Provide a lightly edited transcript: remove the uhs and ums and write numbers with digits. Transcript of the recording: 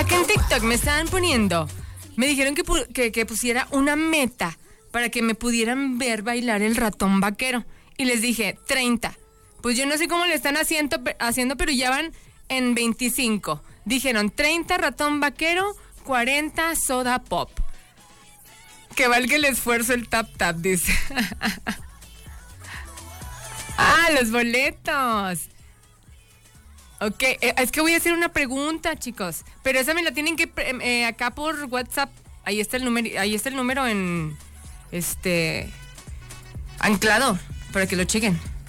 que en TikTok me estaban poniendo, me dijeron que pusiera una meta para que me pudieran ver bailar el ratón vaquero. Y les dije, 30. Pues yo no sé cómo le están haciendo, pero ya van en 25. Dijeron 30 ratón vaquero, 40 soda pop. Que valga el esfuerzo el tap tap, dice. Los boletos. Ok, es que voy a hacer una pregunta, chicos. Pero esa me la tienen que acá por WhatsApp. Ahí está el número en anclado para que lo chequen.